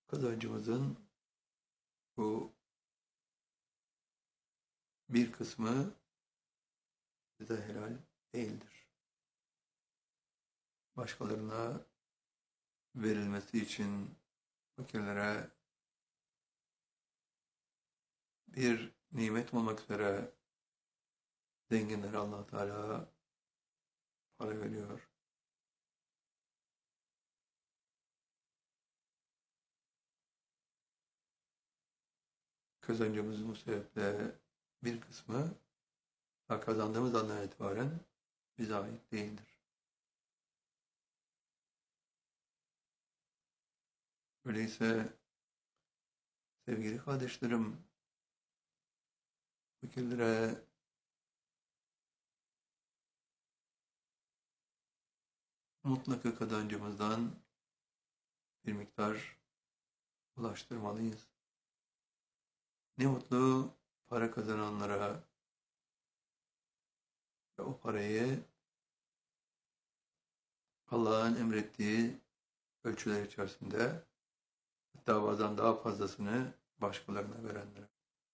Kazancımızın bu bir kısmı bize helal değildir. Başkalarına verilmesi için fakirlere bir nimet olmak üzere zenginlere Allah Teala para veriyor. Kazancımızın bu sebeple bir kısmı kazandığımız andan itibaren bize ait değildir. Öyleyse sevgili kardeşlerim, fakirlere mutlaka kazancımızdan bir miktar ulaştırmalıyız. Ne mutlu para kazananlara ve o parayı Allah'ın emrettiği ölçüler içerisinde, hatta bazen daha fazlasını başkalarına verenlere.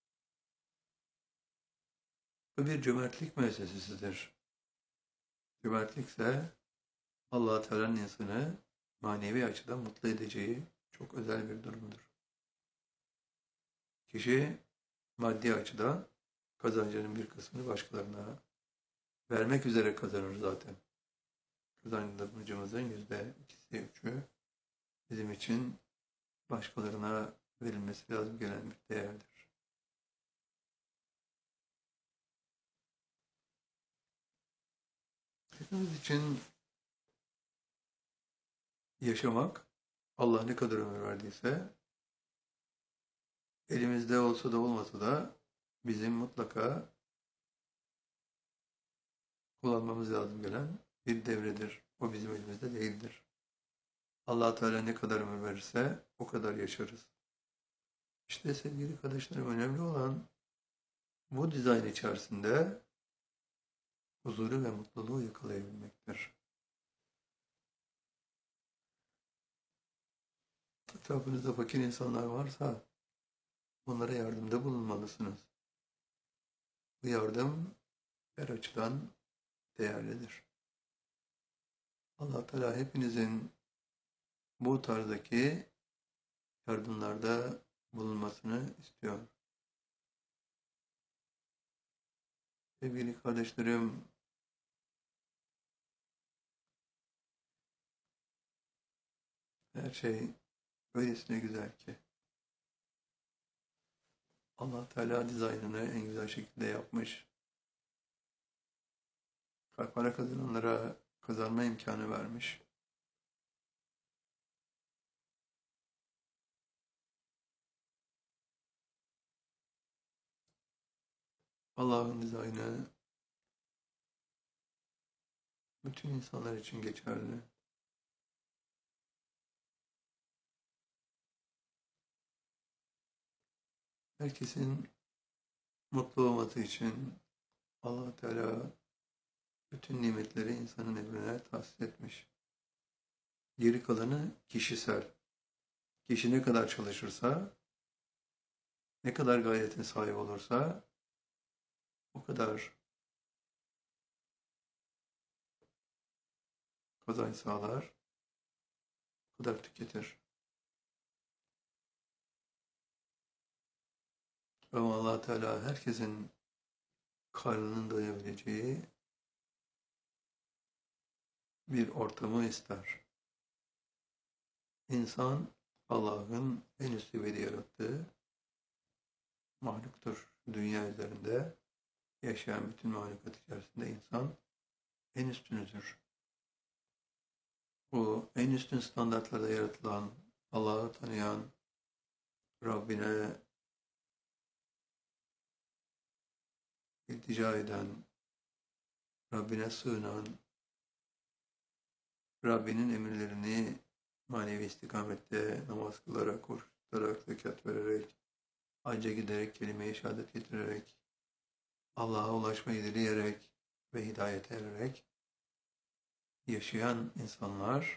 Bu bir cömertlik müessesesidir. Cömertlik ise Allah Teala'nın insanı manevi açıdan mutlu edeceği çok özel bir durumdur. Kişi maddi açıdan kazancının bir kısmını başkalarına vermek üzere kazanır zaten. Kazancımızın %2'si 3'ü bizim için başkalarına verilmesi lazım gelen bir değerdir. Hepimiz için yaşamak, Allah ne kadar ömür verdiyse, elimizde olsa da olmasa da bizim mutlaka kullanmamız lazım gelen bir devredir. O bizim elimizde değildir. Allah Teala ne kadar ömür verirse o kadar yaşarız. İşte sevgili kardeşlerim, önemli olan bu dizayn içerisinde huzuru ve mutluluğu yakalayabilmektir. Etrafınızda fakir insanlar varsa onlara yardımda bulunmalısınız. Bu yardım her açıdan değerlidir. Allah Teala hepinizin bu tarzdaki yardımlarda bulunmasını istiyor. Sevgili kardeşlerim, her şey öylesine güzel ki Allah Teala dizaynını en güzel şekilde yapmış. Para kazananlara kazanma imkanı vermiş. Allah'ın dizaynı bütün insanlar için geçerli. Herkesin mutlu olması için Allah Teala bütün nimetleri insanın emrine tahsis etmiş. Geri kalanı kişisel. Kişi ne kadar çalışırsa, ne kadar gayretin sahip olursa o kadar kazanç sağlar, o kadar tüketir. Ama Allah Teala herkesin karnının doyabileceği bir ortamı ister. İnsan Allah'ın en üst seviyede yarattığı mahluktur. Dünya üzerinde yaşayan bütün mahlukat içerisinde insan en üstünüdür. Bu en üstün standartlarda yaratılan, Allah'ı tanıyan, Rabbine iltica eden, Rabbine sığınan, Rabbinin emirlerini manevi istikamette namaz kılarak, oruç tutarak, zekat vererek, hacca giderek, kelime-i şehadet getirerek, Allah'a ulaşmayı dileyerek ve hidayete ererek yaşayan insanlar